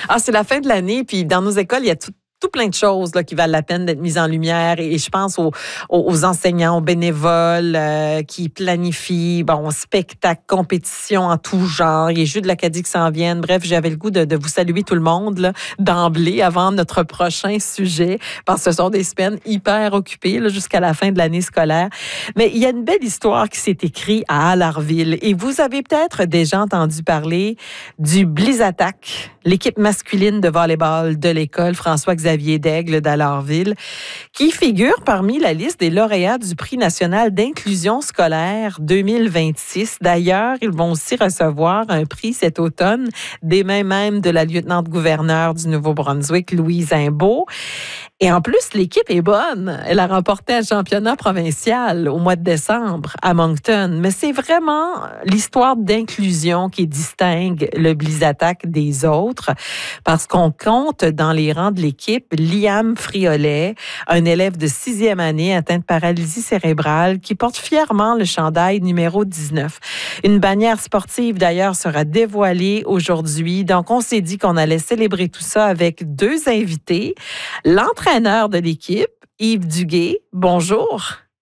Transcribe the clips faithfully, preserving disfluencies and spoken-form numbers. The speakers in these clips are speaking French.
Ah, c'est la fin de l'année, puis dans nos écoles, il y a tout tout plein de choses là, qui valent la peine d'être mises en lumière. Et, et je pense aux, aux, aux enseignants, aux bénévoles euh, qui planifient, bon, spectacles, compétitions en tout genre, les Jeux de l'Acadie qui s'en viennent. Bref, j'avais le goût de, de vous saluer tout le monde là, d'emblée avant notre prochain sujet, parce que ce sont des semaines hyper occupées là, jusqu'à la fin de l'année scolaire. Mais il y a une belle histoire qui s'est écrite à Allarville. Et vous avez peut-être déjà entendu parler du Blizattack, l'équipe masculine de volleyball de l'école François-Xavier Daigle d'Allarville, qui figure parmi la liste des lauréats du Prix national d'inclusion scolaire deux mille vingt-six. D'ailleurs, ils vont aussi recevoir un prix cet automne des mains même de la lieutenant-gouverneure du Nouveau-Brunswick, Louise Imbeau. Et en plus, l'équipe est bonne. Elle a remporté un championnat provincial au mois de décembre à Moncton. Mais c'est vraiment l'histoire d'inclusion qui distingue le Blizattack des autres, parce qu'on compte dans les rangs de l'équipe Liam Friolet, un élève de sixième année atteint de paralysie cérébrale qui porte fièrement le chandail numéro dix-neuf. Une bannière sportive, d'ailleurs, sera dévoilée aujourd'hui. Donc, on s'est dit qu'on allait célébrer tout ça avec deux invités. L'entraîneur de l'équipe, Yves Duguay. Bonjour.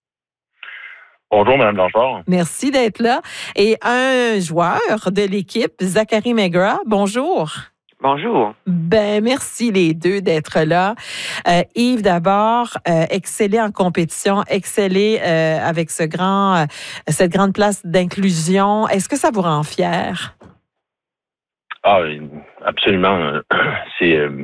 Bonjour, Mme Blanchard. Merci d'être là. Et un joueur de l'équipe, Zachary McGrath. Bonjour. Bonjour. Ben merci les deux d'être là. Euh, Yves, d'abord, euh, exceller en compétition, exceller euh, avec ce grand, euh, cette grande place d'inclusion. Est-ce que ça vous rend fier? Ah, absolument. C'est... Euh...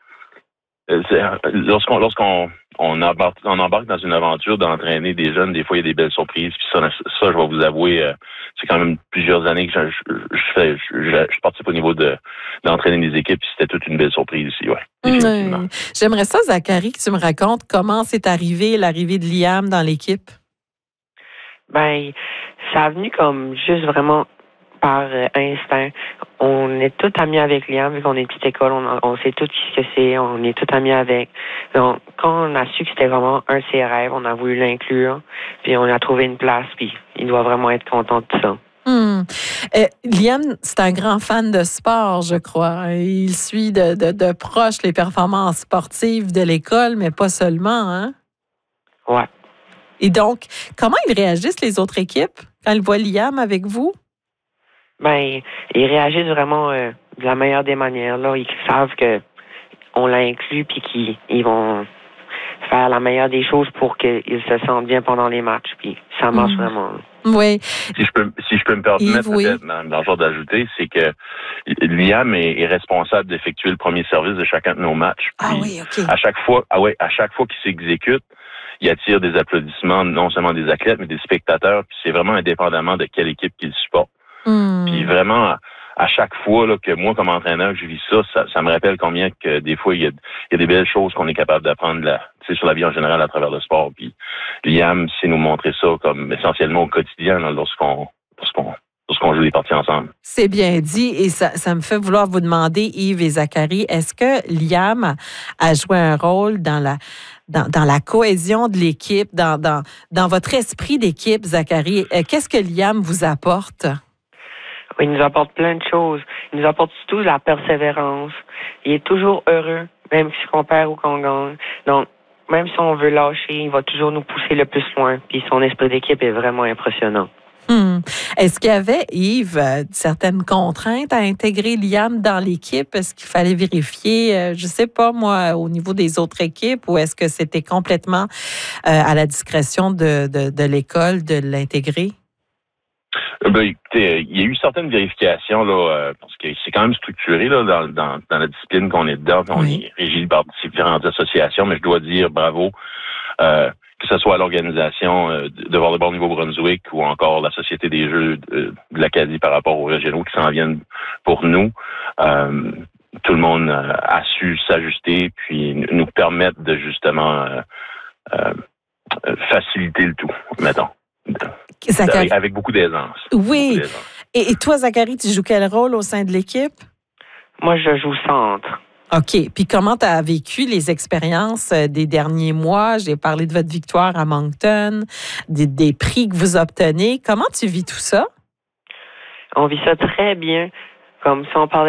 Lorsqu'on lorsqu'on on embarque, on embarque dans une aventure d'entraîner des jeunes, des fois il y a des belles surprises. Puis ça, ça je vais vous avouer, euh, c'est quand même plusieurs années que je, je, je fais, je, je participe au niveau de d'entraîner des équipes. Puis c'était toute une belle surprise ici, ouais. Définitivement. Mmh. J'aimerais ça, Zachary, que tu me racontes comment c'est arrivé l'arrivée de Liam dans l'équipe. Ben, ça a venu comme juste vraiment par euh, instinct. On est tous amis avec Liam, vu qu'on est une petite école, on, on sait tout ce que c'est, on est tous amis avec. Donc, quand on a su que c'était vraiment un de ses rêves, on a voulu l'inclure, puis on a trouvé une place, puis il doit vraiment être content de ça. Hum. Euh, Liam, c'est un grand fan de sport, je crois. Il suit de, de, de proche les performances sportives de l'école, mais pas seulement, hein? Ouais. Et donc, comment ils réagissent, les autres équipes, quand ils voient Liam avec vous? Ben, ils réagissent vraiment euh, de la meilleure des manières. Là, ils savent que on l'a inclus puis qu'ils ils vont faire la meilleure des choses pour qu'ils se sentent bien pendant les matchs. Puis ça marche mmh. vraiment. Oui. Si je peux, si je peux me permettre Yves, oui. peut-être, Mme Blanchard, d'ajouter, c'est que Liam est, est responsable d'effectuer le premier service de chacun de nos matchs. Ah puis oui, ok. À chaque fois, ah ouais, à chaque fois qu'il s'exécute, il attire des applaudissements, non seulement des athlètes, mais des spectateurs. Puis c'est vraiment indépendamment de quelle équipe qu'il supporte. Mmh. Puis vraiment, à, à chaque fois là, que moi, comme entraîneur, je vis ça, ça, ça me rappelle combien que des fois, il y a, il y a des belles choses qu'on est capable d'apprendre là, sur la vie en général à travers le sport. Puis Liam sait nous montrer ça comme essentiellement au quotidien là, lorsqu'on, lorsqu'on, lorsqu'on joue des parties ensemble. C'est bien dit et ça, ça me fait vouloir vous demander, Yves et Zachary, est-ce que Liam a, a joué un rôle dans la Dans, dans la cohésion de l'équipe, dans, dans, dans votre esprit d'équipe, Zachary? Qu'est-ce que Liam vous apporte? Il nous apporte plein de choses. Il nous apporte surtout la persévérance. Il est toujours heureux, même si on perd ou qu'on gagne. Donc, même si on veut lâcher, il va toujours nous pousser le plus loin. Puis son esprit d'équipe est vraiment impressionnant. Hum. Est-ce qu'il y avait, Yves, euh, certaines contraintes à intégrer Liam dans l'équipe? Est-ce qu'il fallait vérifier, euh, je ne sais pas moi, au niveau des autres équipes, ou est-ce que c'était complètement euh, à la discrétion de, de, de l'école de l'intégrer? Ben, écoutez, il y a eu certaines vérifications là, euh, parce que c'est quand même structuré là dans, dans, dans la discipline qu'on est dedans. On oui. est régi par différentes associations, mais je dois dire bravo. Euh, que ce soit à l'organisation euh, de volleyball Nouveau-Brunswick ou encore la Société des Jeux de, de l'Acadie par rapport aux régionaux qui s'en viennent pour nous. Euh, tout le monde euh, a su s'ajuster puis nous permettre de justement euh, euh, faciliter le tout, mettons. Zachary. Avec, avec beaucoup d'aisance. Oui. Beaucoup d'aisance. Et, et toi, Zachary, tu joues quel rôle au sein de l'équipe? Moi, je joue centre. OK. Puis comment tu as vécu les expériences des derniers mois? J'ai parlé de votre victoire à Moncton, des, des prix que vous obtenez. Comment tu vis tout ça? On vit ça très bien. Comme si on parlait